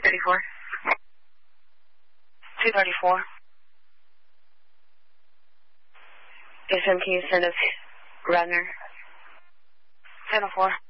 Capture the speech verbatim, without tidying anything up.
thirty-four. two thirty-four. S M, can you send us runner? ten oh four.